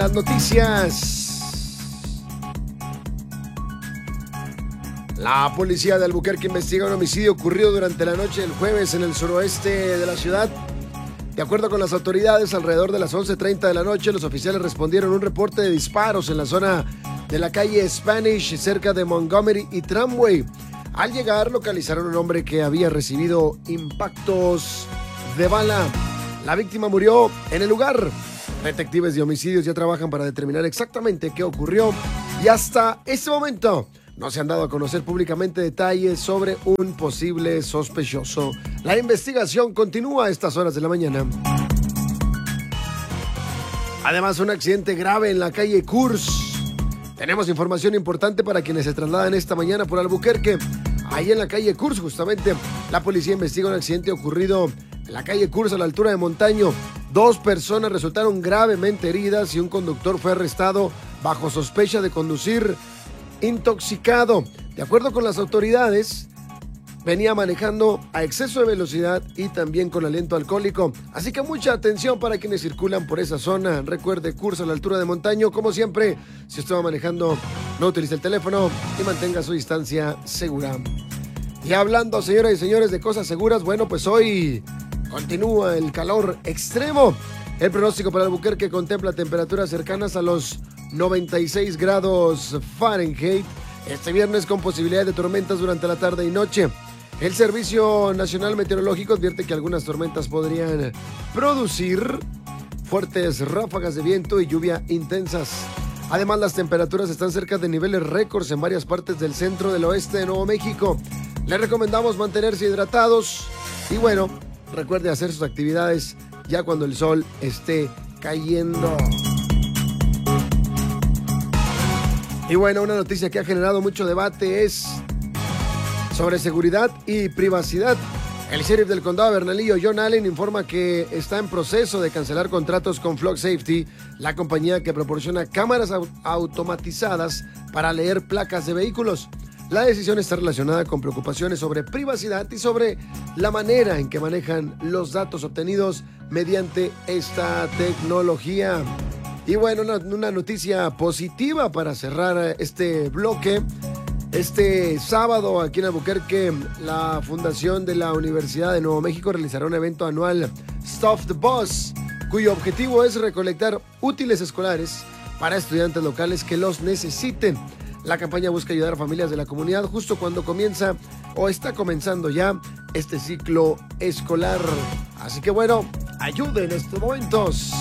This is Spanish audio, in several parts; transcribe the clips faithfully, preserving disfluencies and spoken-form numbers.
Las noticias. La policía de Albuquerque investiga un homicidio ocurrido durante la noche del jueves en el suroeste de la ciudad. De acuerdo con las autoridades, alrededor de las once treinta de la noche, los oficiales respondieron a un reporte de disparos en la zona de la calle Spanish, cerca de Montgomery y Tramway. Al llegar, localizaron a un hombre que había recibido impactos de bala. La víctima murió en el lugar. Detectives de homicidios ya trabajan para determinar exactamente qué ocurrió y hasta este momento no se han dado a conocer públicamente detalles sobre un posible sospechoso. La investigación continúa a estas horas de la mañana. Además, un accidente grave en la calle Kurz. Tenemos información importante para quienes se trasladan esta mañana por Albuquerque. Ahí en la calle Kurz, justamente, la policía investiga un accidente ocurrido en la calle Kurz a la altura de Montaño. Dos personas resultaron gravemente heridas y un conductor fue arrestado bajo sospecha de conducir intoxicado. De acuerdo con las autoridades, venía manejando a exceso de velocidad y también con aliento alcohólico. Así que mucha atención para quienes circulan por esa zona. Recuerde, curso a la altura de Montaño. Como siempre, si usted va manejando, no utilice el teléfono y mantenga su distancia segura. Y hablando, señoras y señores, de cosas seguras, bueno, pues hoy continúa el calor extremo. El pronóstico para Albuquerque contempla temperaturas cercanas a los noventa y seis grados Fahrenheit. Este viernes con posibilidad de tormentas durante la tarde y noche. El Servicio Nacional Meteorológico advierte que algunas tormentas podrían producir fuertes ráfagas de viento y lluvia intensas. Además, las temperaturas están cerca de niveles récords en varias partes del centro del oeste de Nuevo México. Les recomendamos mantenerse hidratados y bueno, recuerde hacer sus actividades ya cuando el sol esté cayendo. Y bueno, una noticia que ha generado mucho debate es sobre seguridad y privacidad. El sheriff del condado de Bernalillo, John Allen, informa que está en proceso de cancelar contratos con Flock Safety, la compañía que proporciona cámaras automatizadas para leer placas de vehículos. La decisión está relacionada con preocupaciones sobre privacidad y sobre la manera en que manejan los datos obtenidos mediante esta tecnología. Y bueno, una, una noticia positiva para cerrar este bloque. Este sábado aquí en Albuquerque, la Fundación de la Universidad de Nuevo México realizará un evento anual Stuff the Bus, cuyo objetivo es recolectar útiles escolares para estudiantes locales que los necesiten. La campaña busca ayudar a familias de la comunidad justo cuando comienza o está comenzando ya este ciclo escolar. Así que bueno, ayude en estos momentos.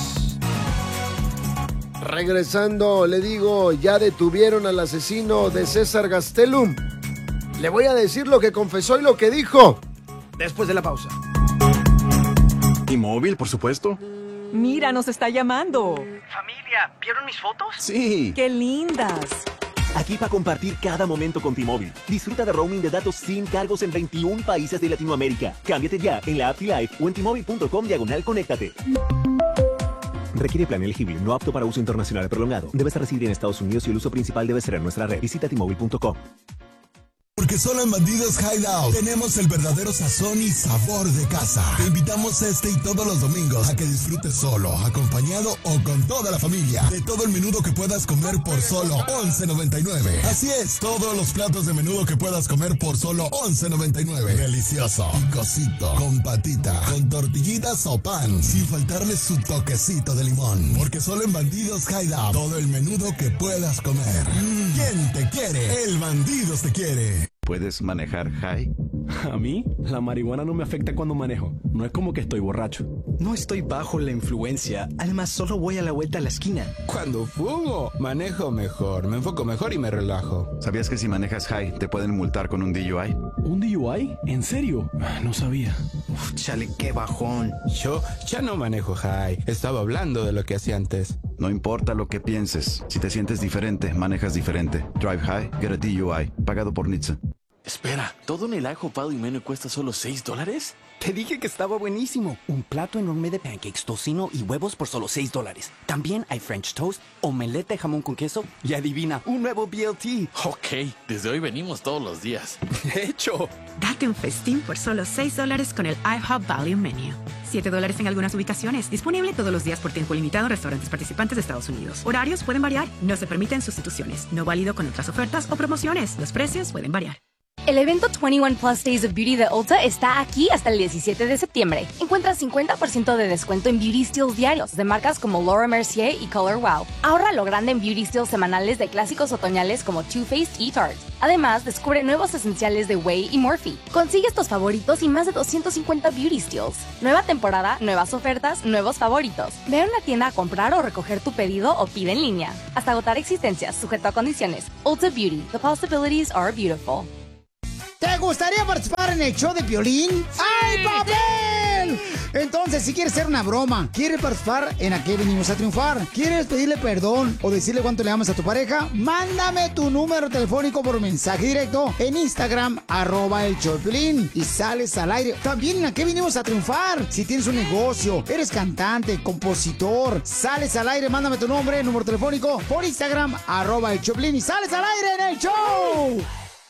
Regresando, le digo, ya detuvieron al asesino de César Gastelum. Le voy a decir lo que confesó y lo que dijo después de la pausa. T-Mobile, por supuesto. Mira, nos está llamando. Familia, ¿vieron mis fotos? Sí. ¡Qué lindas! Aquí para compartir cada momento con T-Mobile. Disfruta de roaming de datos sin cargos en veintiún países de Latinoamérica. Cámbiate ya en la app T-Life o en T-Mobile punto com diagonal conéctate. Requiere plan elegible, no apto para uso internacional prolongado. Debes residir en Estados Unidos y el uso principal debe ser en nuestra red. Visita T Mobile punto com. Porque solo en Bandidos Hideout tenemos el verdadero sazón y sabor de casa. Te invitamos este y todos los domingos a que disfrutes solo, acompañado o con toda la familia de todo el menudo que puedas comer por solo once noventa y nueve. Así es, todos los platos de menudo que puedas comer por solo once noventa y nueve. Delicioso, picosito, con patita, con tortillitas o pan, sin faltarle su toquecito de limón. Porque solo en Bandidos Hideout todo el menudo que puedas comer. ¿Quién te quiere? El Bandidos te quiere. ¿Puedes manejar high? A mí, la marihuana no me afecta cuando manejo. No es como que estoy borracho. No estoy bajo la influencia. Además, solo voy a la vuelta a la esquina. Cuando fumo, manejo mejor, me enfoco mejor y me relajo. ¿Sabías que si manejas high te pueden multar con un D U I? ¿Un D U I? ¿En serio? No sabía. Uf, chale, qué bajón. Yo ya no manejo high. Estaba hablando de lo que hacía antes. No importa lo que pienses. Si te sientes diferente, manejas diferente. Drive high, get a D U I. Pagado por N H T S A. Espera, ¿todo en el ajo Pado y Meno cuesta solo seis dólares? Te dije que estaba buenísimo. Un plato enorme de pancakes, tocino y huevos por solo seis dólares. También hay French toast, omelette de jamón con queso y adivina, un nuevo B L T. Ok, desde hoy venimos todos los días. De hecho. Date un festín por solo seis dólares con el IHOP Value Menu. siete dólares en algunas ubicaciones. Disponible todos los días por tiempo limitado en restaurantes participantes de Estados Unidos. Horarios pueden variar. No se permiten sustituciones. No válido con otras ofertas o promociones. Los precios pueden variar. El evento veintiuno Plus Days of Beauty de Ulta está aquí hasta el diecisiete de septiembre. Encuentra cincuenta por ciento de descuento en Beauty Steals diarios de marcas como Laura Mercier y Color Wow. Ahorra lo grande en Beauty Steals semanales de clásicos otoñales como Too Faced y Tarte. Además, descubre nuevos esenciales de Way y Morphe. Consigue estos favoritos y más de doscientos cincuenta Beauty Steals. Nueva temporada, nuevas ofertas, nuevos favoritos. Ve a una tienda a comprar o recoger tu pedido o pide en línea. Hasta agotar existencias, sujeto a condiciones. Ulta Beauty. The possibilities are beautiful. ¿Te gustaría participar en el show de Piolín? ¡Sí! ¡Ay, papel! Entonces, si quieres hacer una broma, quieres participar en ¿A qué venimos a triunfar? ¿Quieres pedirle perdón o decirle cuánto le amas a tu pareja? Mándame tu número telefónico por mensaje directo en Instagram, arroba el show de Piolín, y sales al aire. También en ¿A qué venimos a triunfar? Si tienes un negocio, eres cantante, compositor, sales al aire, mándame tu nombre, número telefónico por Instagram, arroba el show de Piolín, y sales al aire en el show.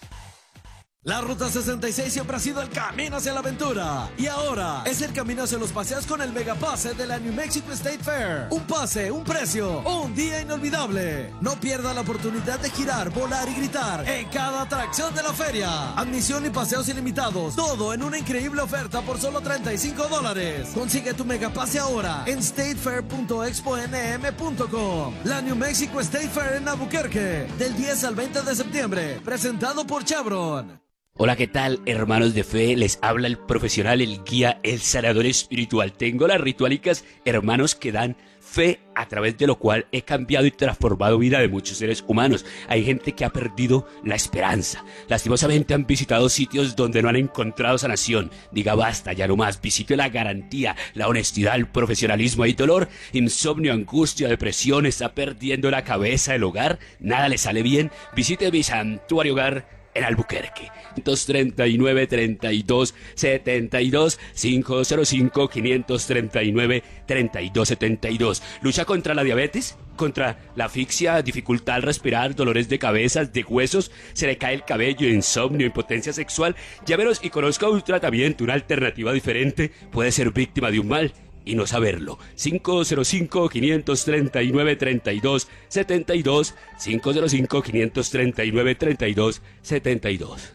La Ruta sesenta y seis siempre ha sido el camino hacia la aventura. Y ahora es el camino hacia los paseos con el megapase de la New Mexico State Fair. Un pase, un precio, un día inolvidable. No pierda la oportunidad de girar, volar y gritar en cada atracción de la feria. Admisión y paseos ilimitados. Todo en una increíble oferta por solo treinta y cinco dólares. Consigue tu megapase ahora en state fair punto expo n m punto com. La New Mexico State Fair en Albuquerque. Del diez al veinte de septiembre. Presentado por Chevron. Hola, ¿qué tal, hermanos de fe? Les habla el profesional, el guía, el sanador espiritual. Tengo las ritualicas, hermanos, que dan fe, a través de lo cual he cambiado y transformado vida de muchos seres humanos. Hay gente que ha perdido la esperanza. Lastimosamente han visitado sitios donde no han encontrado sanación. Diga basta, ya no más. Visite la garantía, la honestidad, el profesionalismo. Hay dolor, insomnio, angustia, depresión, está perdiendo la cabeza, el hogar, nada le sale bien. Visite mi santuario hogar en Albuquerque. dos treinta y nueve, treinta y dos, setenta y dos, cinco cero cinco, quinientos treinta y nueve, treinta y dos, setenta y dos. Lucha contra la diabetes, contra la asfixia, dificultad al respirar, dolores de cabeza, de huesos, se le cae el cabello, insomnio, impotencia sexual. Llámenos y conozca un tratamiento, una alternativa diferente. Puede ser víctima de un mal y no saberlo. cinco cero cinco, quinientos treinta y nueve, treinta y dos, setenta y dos, cinco cero cinco, quinientos treinta y nueve, treinta y dos, setenta y dos.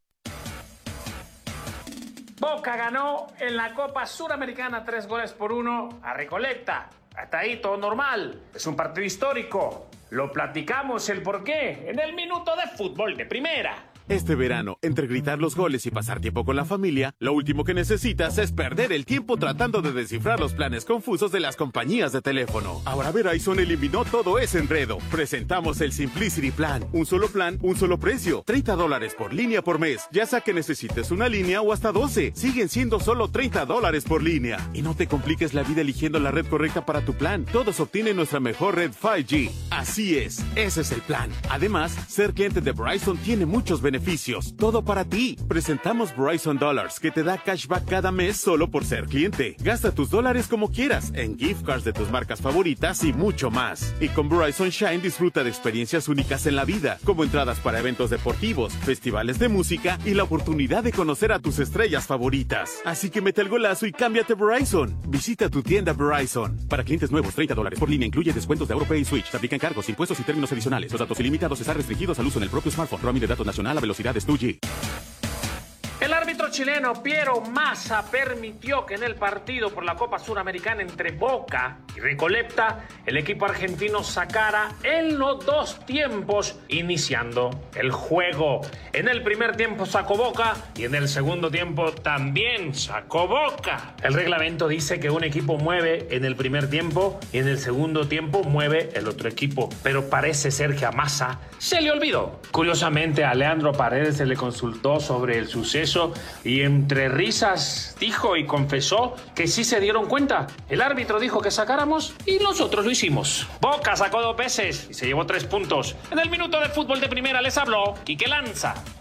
Boca ganó en la Copa Suramericana tres goles por uno a Recoleta. Hasta ahí todo normal. Es un partido histórico. Lo platicamos el porqué en el minuto de fútbol de primera. Este verano, entre gritar los goles y pasar tiempo con la familia, lo último que necesitas es perder el tiempo tratando de descifrar los planes confusos de las compañías de teléfono. Ahora Verizon eliminó todo ese enredo. Presentamos el Simplicity Plan. Un solo plan, un solo precio. treinta dólares por línea por mes. Ya sea que necesites una línea o hasta doce. Siguen siendo solo treinta dólares por línea. Y no te compliques la vida eligiendo la red correcta para tu plan. Todos obtienen nuestra mejor red cinco G. Así es, ese es el plan. Además, ser cliente de Verizon tiene muchos beneficios. Beneficios, todo para ti. Presentamos Verizon Dollars, que te da cashback cada mes solo por ser cliente. Gasta tus dólares como quieras, en gift cards de tus marcas favoritas y mucho más. Y con Verizon Shine disfruta de experiencias únicas en la vida, como entradas para eventos deportivos, festivales de música y la oportunidad de conocer a tus estrellas favoritas. Así que mete el golazo y cámbiate Verizon. Visita tu tienda Verizon. Para clientes nuevos, treinta dólares por línea incluye descuentos de AuroPay y Switch. Se aplican cargos, impuestos y términos adicionales. Los datos ilimitados están restringidos al uso en el propio smartphone. Roaming de datos nacional a velocidades dos G. El árbitro chileno Piero Massa permitió que en el partido por la Copa Suramericana entre Boca y Recoleta, el equipo argentino sacara en los dos tiempos iniciando el juego. En el primer tiempo sacó Boca y en el segundo tiempo también sacó Boca. El reglamento dice que un equipo mueve en el primer tiempo y en el segundo tiempo mueve el otro equipo, pero parece ser que a Massa se le olvidó. Curiosamente, a Leandro Paredes se le consultó sobre el suceso y entre risas dijo y confesó que sí se dieron cuenta. El árbitro dijo que sacáramos y nosotros lo hicimos. Boca sacó dos veces y se llevó tres puntos. En el minuto de fútbol de primera les habló Quique Lanza.